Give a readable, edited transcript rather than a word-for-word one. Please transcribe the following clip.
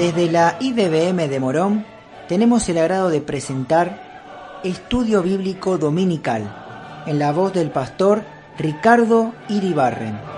Desde la IBBM de Morón tenemos el agrado de presentar Estudio Bíblico Dominical, en la voz del pastor Ricardo Iribarren.